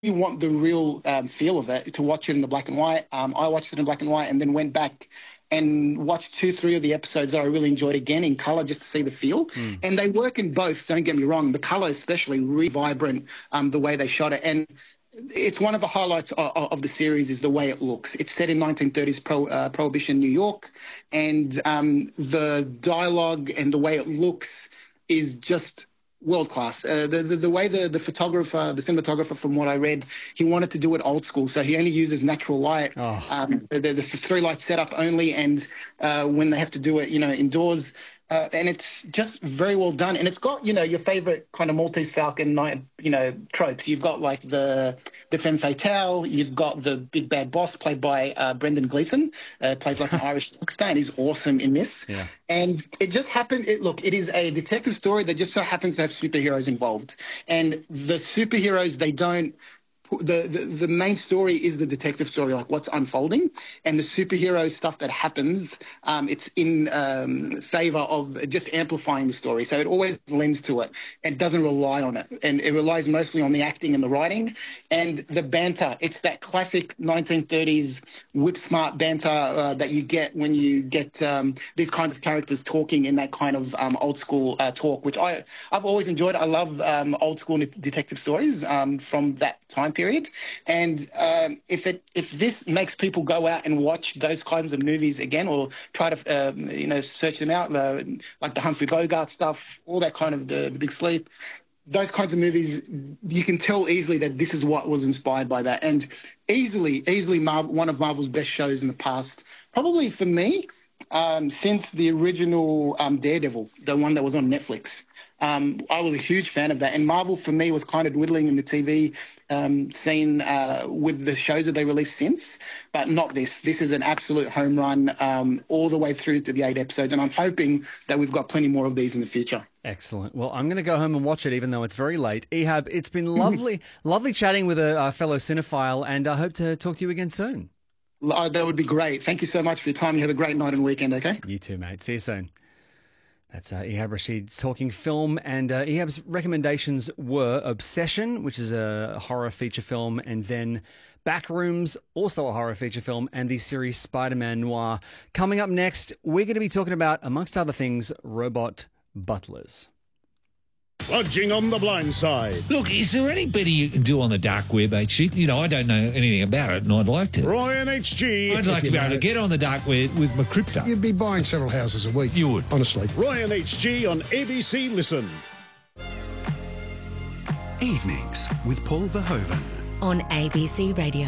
you want the real feel of it, to watch it in the black and white. I watched it in black and white and then went back and watched 2, 3 of the episodes that I really enjoyed again in color just to see the feel. And they work in both, don't get me wrong. The color especially, really vibrant, the way they shot it. And it's one of the highlights of the series is the way it looks. It's set in 1930s Prohibition New York, and the dialogue and the way it looks is just world class. The way the photographer, the cinematographer, from what I read, he wanted to do it old school, so he only uses natural light. The 3 light setup only, and when they have to do it, indoors. And it's just very well done. And it's got, your favorite kind of Maltese Falcon, tropes. You've got like the femme fatale. You've got the big bad boss played by Brendan Gleeson, plays like an Irish gangster, and he's awesome in this. Yeah. And it just happened. It is a detective story that just so happens to have superheroes involved. And the superheroes, they don't. The main story is the detective story, like what's unfolding, and the superhero stuff that happens. It's in favor of just amplifying the story, so it always lends to it and doesn't rely on it, and it relies mostly on the acting and the writing and the banter. It's that classic 1930s whip smart banter that you get when you get these kinds of characters talking in that kind of old school talk, which I've always enjoyed. I love old school detective stories from that time period. And if this makes people go out and watch those kinds of movies again, or try to search them out, like the Humphrey Bogart stuff, all that kind of the Big Sleep, those kinds of movies, you can tell easily that this is what was inspired by that. And easily one of Marvel's best shows in the past, probably for me, since the original Daredevil, the one that was on Netflix. I was a huge fan of that. And Marvel, for me, was kind of dwindling in the TV scene with the shows that they released since, but not this. This is an absolute home run all the way through to the 8 episodes, and I'm hoping that we've got plenty more of these in the future. Excellent. Well, I'm going to go home and watch it, even though it's very late. Ehab, it's been lovely chatting with a fellow cinephile, and I hope to talk to you again soon. That would be great. Thank you so much for your time. You have a great night and weekend, okay? You too, mate. See you soon. That's Ehab Rashid talking film, and Ehab's recommendations were Obsession, which is a horror feature film, and then Backrooms, also a horror feature film, and the series Spider-Man Noir. Coming up next, we're going to be talking about, amongst other things, robot butlers. Lodging on the blind side. Look, is there any better you can do on the dark web, HG? I don't know anything about it, and I'd like to. Roy and HG. I'd like to be able to get on the dark web with my crypto. You'd be buying several houses a week. You would. Honestly. Roy and HG on ABC Listen. Evenings with Paul Verhoeven. On ABC Radio.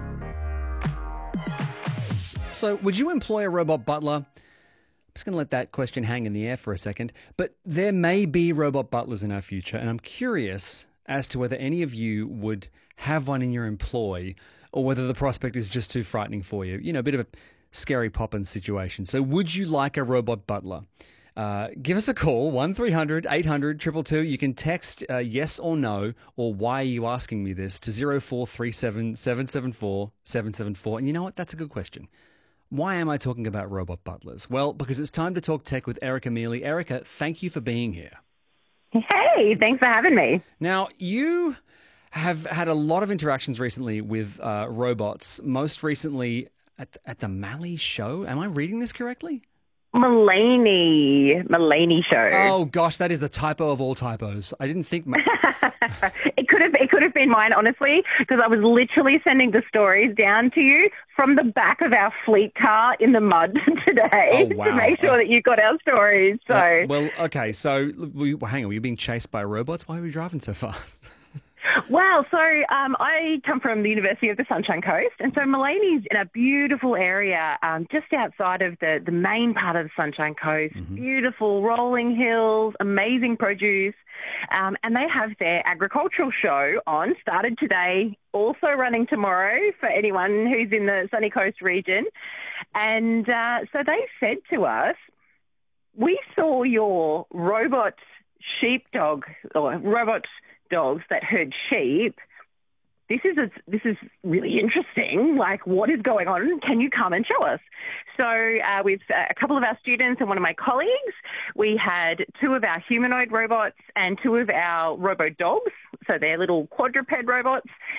So, would you employ a robot butler? I'm just going to let that question hang in the air for a second. But there may be robot butlers in our future, and I'm curious as to whether any of you would have one in your employ, or whether the prospect is just too frightening for you. A bit of a scary Poppins situation. So would you like a robot butler? Give us a call, 1300 800 222. You can text yes or no, or why are you asking me this, to 0437 774 774. And you know what? That's a good question. Why am I talking about robot butlers? Well, because it's time to talk tech with Erica Mealy. Erica, thank you for being here. Hey, thanks for having me. Now, you have had a lot of interactions recently with robots, most recently at the Malley show. Am I reading this correctly? Mulaney show. Oh gosh, that is the typo of all typos. I didn't think. It could have been mine, honestly, because I was literally sending the stories down to you from the back of our fleet car in the mud today to make sure that you got our stories. So well, okay. So hang on, were you being chased by robots? Why were you driving so fast? Well, so I come from the University of the Sunshine Coast, and so Mulaney's in a beautiful area just outside of the main part of the Sunshine Coast. Mm-hmm. Beautiful rolling hills, amazing produce, and they have their agricultural show on, started today, also running tomorrow for anyone who's in the Sunny Coast region. And so they said to us, we saw your robot sheepdog, or robot dogs that herd sheep. This is really interesting. Like, what is going on? Can you come and show us? So with a couple of our students and one of my colleagues, we had 2 of our humanoid robots and 2 of our robo dogs. So they're little quadruped robots.